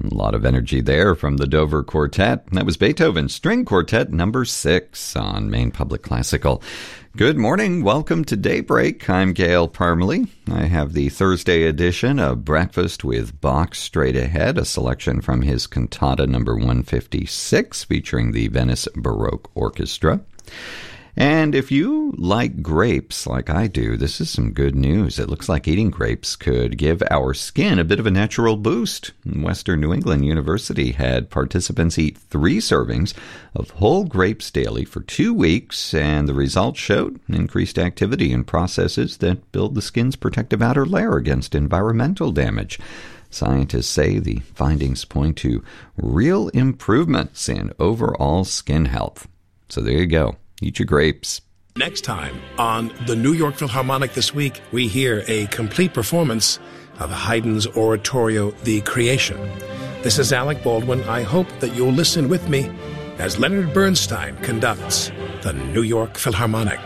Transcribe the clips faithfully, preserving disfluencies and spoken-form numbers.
A lot of energy there from the Dover Quartet. That was Beethoven's String Quartet number six on Maine Public Classical. Good morning. Welcome to Daybreak. I'm Gail Parmalee. I have the Thursday edition of Breakfast with Bach straight ahead, a selection from his cantata number one fifty-six featuring the Venice Baroque Orchestra. And if you like grapes like I do, this is some good news. It looks like eating grapes could give our skin a bit of a natural boost. Western New England University had participants eat three servings of whole grapes daily for two weeks, and the results showed increased activity in processes that build the skin's protective outer layer against environmental damage. Scientists say the findings point to real improvements in overall skin health. So there you go. Eat your grapes. Next time on the New York Philharmonic This Week, we hear a complete performance of Haydn's oratorio, The Creation. This is Alec Baldwin. I hope that you'll listen with me as Leonard Bernstein conducts the New York Philharmonic.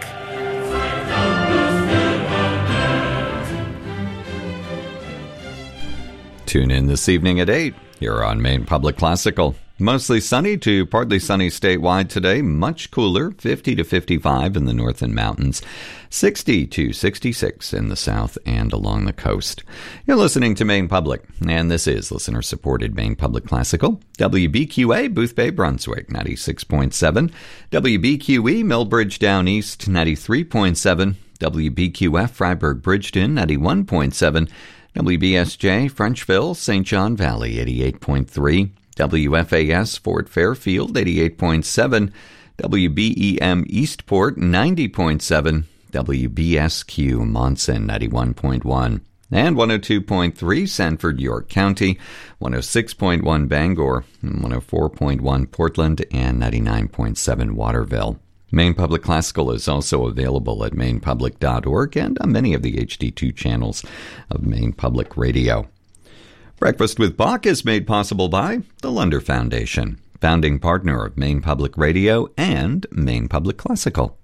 Tune in this evening at eight here on Maine Public Classical. Mostly sunny to partly sunny statewide today, much cooler, fifty to fifty-five in the northern mountains, sixty to sixty-six in the south and along the coast. You're listening to Maine Public, and this is listener-supported Maine Public Classical. W B Q A, Boothbay, Brunswick, ninety-six point seven. W B Q E, Millbridge Down East, ninety-three point seven. W B Q F, Freiburg Bridgeton, ninety-one point seven. W B S J, Frenchville, Saint John Valley, eighty-eight point three. W F A S Fort Fairfield, eighty-eight point seven, W B E M Eastport, ninety point seven, W B S Q Monson, ninety-one point one, and one oh two point three Sanford, York County, one oh six point one Bangor, one oh four point one Portland, and ninety-nine point seven Waterville. Maine Public Classical is also available at maine public dot org and on many of the H D two channels of Maine Public Radio. Breakfast with Bach is made possible by the Lunder Foundation, founding partner of Maine Public Radio and Maine Public Classical.